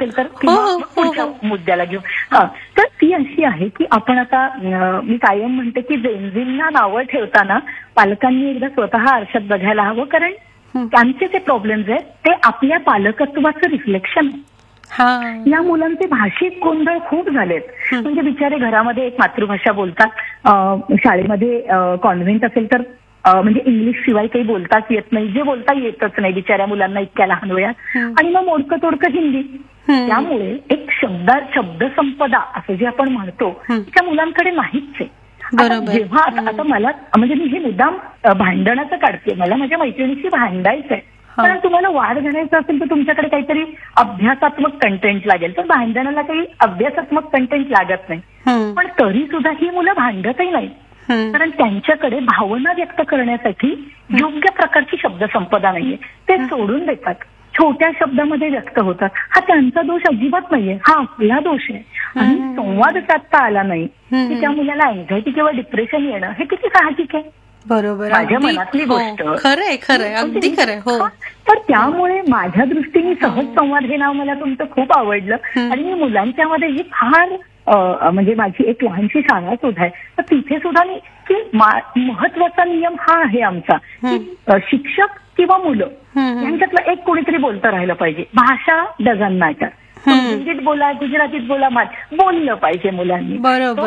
असेल तर किंवा पुढच्या मुद्द्याला घेऊ. तर ती अशी आहे की आपण आता मी कायम म्हणते की जेनझींना नावं ठेवताना पालकांनी एकदा स्वतः आरशात बघायला हवं, कारण त्यांचे जे प्रॉब्लेम्स आहेत ते आपल्या पालकत्वाचं रिफ्लेक्शन आहे. या मुलांचे भाषिक गोंधळ खूप झालेत. म्हणजे बिचारे घरामध्ये एक मातृभाषा बोलतात, शाळेमध्ये कॉन्व्हेंट असेल तर म्हणजे इंग्लिश शिवाय काही बोलताच येत नाही, जे बोलता येतच नाही बिचाऱ्या मुलांना इतक्या लहान वयात, आणि मग मोडकं तोडकं हिंदी. त्यामुळे एक शब्दसंपदा असं जे आपण म्हणतो त्या मुलांकडे नाहीच आहे. जेव्हा आता मला म्हणजे मी हे मुद्दाम भांडणाचं काढते, मला माझ्या मैत्रिणीशी भांडायचं आहे, कारण तुम्हाला वाद घालायचा असेल तर तुमच्याकडे काहीतरी अभ्यासात्मक कंटेंट लागेल, तर भांडणाला काही अभ्यासात्मक कंटेंट लागत नाही. पण तरी सुद्धा ही मुलं भांडतही नाही, कारण त्यांच्याकडे भावना व्यक्त करण्यासाठी योग्य प्रकारची शब्दसंपदा नाहीये. ते सोडून देतात, छोट्या शब्दामध्ये व्यक्त होतात. हा त्यांचा दोष अजिबात नाहीये, हा आपला दोष आहे. आणि संवाद साधता आला नाही की त्या मुलाला अँझायटी किंवा डिप्रेशन येणं हे किती साहजिक आहे. बरोबर, माझ्या मनातली गोष्ट. खरंय, अगदी खरंय. हो. तर त्यामुळे माझ्या दृष्टीने सहज संवाद हे नाव मला तुमचं खूप आवडलं. आणि मी मुलांच्यामध्ये ही फार म्हणजे माझी एक लहानशी शाळा सुद्धा आहे, तर तिथे सुद्धा मी की महत्वाचा नियम हा आहे आमचा की शिक्षक किंवा मुलं यांच्यातलं एक कोणीतरी बोलतं राहिलं पाहिजे. भाषा डझंट मॅटर, हिंदीत बोला, गुजरातीत बोला, बोललं पाहिजे मुलांनी.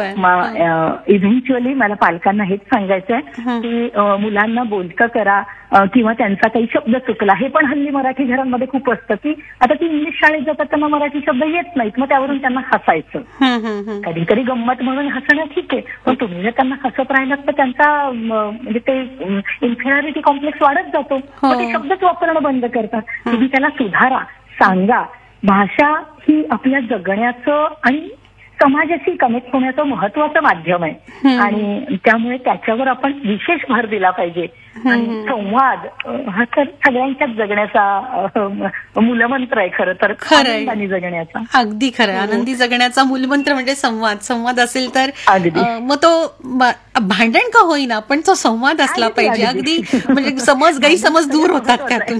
बरोबर. इव्हेंच्युअली मला पालकांना हेच सांगायचं आहे की मुलांना बोलतं करा, किंवा त्यांचा काही शब्द चुकला. हे पण हल्ली मराठी घरांमध्ये खूप असतं की आता ती इंग्लिश शाळेत जातात त्यांना मराठी शब्द येत नाहीत, मग त्यावरून त्यांना हसायचं. कधीतरी गंमत म्हणून हसणं ठीक आहे, पण तुम्ही जर त्यांना हसत राहिलात तर त्यांचा म्हणजे ते इन्फेरियरिटी कॉम्प्लेक्स वाढत जातो, ते शब्दच वापरणं बंद करतात. तुम्ही त्याला सुधारा, सांगा. भाषा ही आपल्या जगण्याचं आणि समाजाशी कनेक्ट होण्याचं महत्वाचं माध्यम आहे, आणि त्यामुळे त्याच्यावर आपण विशेष भर दिला पाहिजे. आणि संवाद हा तर सगळ्यांच्याच जगण्याचा मूलमंत्र आहे खरं तर, आनंदाने जगण्याचा. अगदी खरं, आनंदी जगण्याचा मूलमंत्र म्हणजे संवाद असेल तर मग तो भांडण का होईना पण तो संवाद असला पाहिजे. अगदी म्हणजे गैरसमज दूर होतात त्यातून.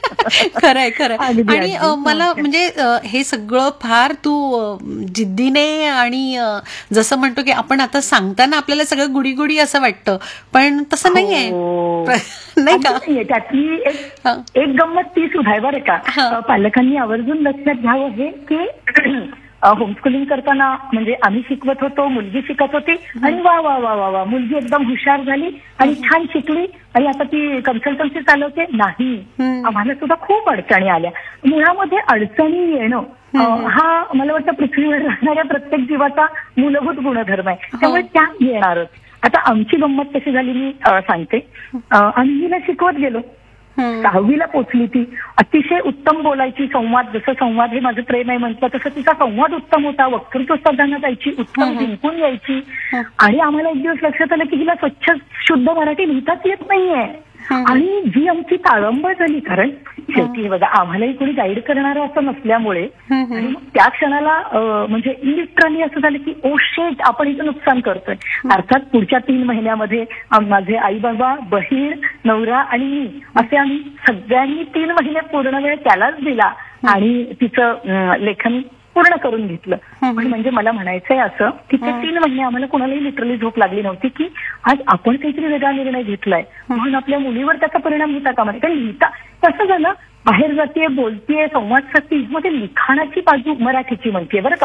खरंय. आणि मला म्हणजे हे सगळं फार तू जिद्दीने आणि जसं म्हणतो की आपण आता सांगताना आपल्याला सगळं गुडी असं वाटतं, पण तसं नाहीये. नाही का? त्यातली एक गंमत ती सुद्धा आहे बरं का. पालकांनी आवर्जून लक्षात घ्यावं हे की होमस्कुलिंग करताना म्हणजे आम्ही शिकवत होतो, मुलगी शिकत होती, आणि वा वा वा वा वा मुलगी एकदम हुशार झाली आणि छान शिकली आणि आता ती कन्सल्टन्सी चालवते. नाही, आम्हाला सुद्धा खूप अडचणी आल्या. मुळामध्ये अडचणी येणं हा मला वाटतं पृथ्वीवर राहणाऱ्या प्रत्येक जीवाचा मूलभूत गुणधर्म आहे, त्यामुळे त्या येणारच. आता आमची गंमत कशी झाली मी सांगते. आम्ही हिला शिकवत गेलो, 6वीला पोचली ती, अतिशय उत्तम बोलायची. जसं संवाद हे माझं प्रेम आहे म्हटलं तसं तिचा संवाद उत्तम होता, वक्तृत्व स्पर्धांना जायची, उत्तम जिंकून यायची. आणि आम्हाला एक दिवस लक्षात आलं की हिला स्वच्छ शुद्ध मराठी लिहिताच येत नाहीये. आणि जी आमची ताळंबळ झाली, कारण शेवटी बघा आम्हालाही कोणी गाईड करणारं असं नसल्यामुळे, आणि मग त्या क्षणाला म्हणजे लिटरली असं झालं की ओ शेट आपण इथं नुकसान करतोय. अर्थात पुढच्या 3 महिन्यामध्ये माझे आई बाबा, बहीण, नवरा आणि मी असे आम्ही सगळ्यांनी 3 महिने पूर्ण वेळ त्यालाच दिला आणि तिचं लेखन पूर्ण करून घेतलं. म्हणजे मला म्हणायचंय असं की ते 3 महिने आम्हाला कुणालाही लिटरली झोप लागली नव्हती की आज आपण काहीतरी वेगळा निर्णय घेतलाय म्हणून आपल्या मुलीवर त्याचा परिणाम होता कामा नये. कारण लिहिता कसं झालं, बाहेर जातीये, बोलतीये, संवाद साधते, मग ते लिखाणाची बाजू मराठीची म्हणतीये बरं का,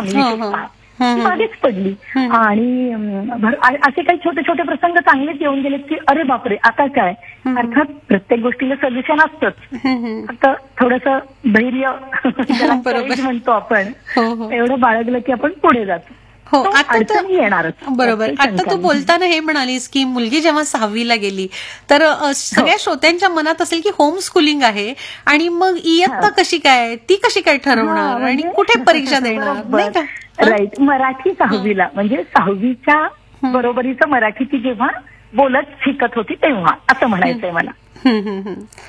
मी मागेच पडली. आणि असे काही छोटे छोटे प्रसंग चांगलेच येऊन गेलेत की अरे बापरे आता काय. अर्थात प्रत्येक गोष्टीला सोल्युशन असतंच, फक्त थोडंसं धैर्य म्हणतो आपण, एवढं बाळगलं की आपण पुढे जातो. हो, आता येणारच. बरोबर. आता तू बोलताना हे म्हणालीस की मुलगी जेव्हा 6वीला गेली तर सगळ्या श्रोत्यांच्या मनात असेल की होम स्कूलिंग आहे आणि मग इयत्ता कशी काय, ती कशी काय ठरवणार आणि कुठे परीक्षा देणार, नाही का? राईट. मराठी 6वीला म्हणजे 6वीच्या बरोबरीचं मराठी ती जेव्हा बोलत शिकत होती तेव्हा, असं म्हणायचंय मला.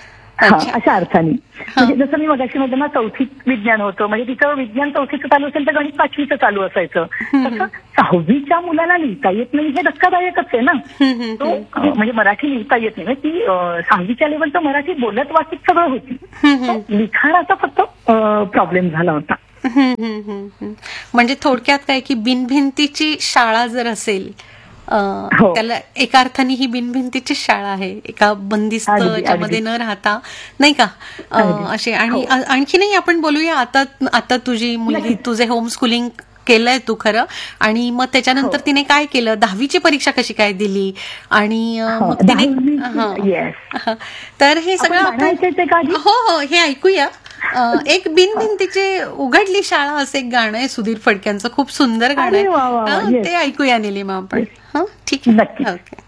अशा अर्थाने म्हणजे जसं मी मगाशी म्हणतो ना 4थीत विज्ञान होतं, म्हणजे तिचं विज्ञान 4थीचं चालू असेल तर गणित 5वीचं चालू असायचं. तसं 6वीच्या मुलाला लिहिता येत नाही हे धक्कादायकच आहे ना. तो म्हणजे मराठी लिहिता येत नाही, ती 6वीच्या लेवलचं मराठी बोलत वाचत सगळं होती, लिखाणाचा फक्त प्रॉब्लेम झाला होता. म्हणजे थोडक्यात काय की बिनभिंतीची शाळा जर असेल त्याला एका अर्थाने ही बिनभिंतीची शाळा आहे, एका बंदिस्त याच्यामध्ये न राहता, नाही का? असे आणि आणखीनही आपण बोलूया. आता तुझी मुलगी, तुझे होम स्कुलिंग केलंय तू खरं, आणि मग त्याच्यानंतर तिने काय केलं, 10वीची परीक्षा कशी काय दिली, आणि मग तिने तर हे सगळं आपण हो हे ऐकूया. एक बिनभिंतीची उघडली शाळा असं एक गाणं आहे सुधीर फडक्यांचं, खूप सुंदर गाणं आहे, ते ऐकूया निलिमा आपण. ठीक आहे, ओके.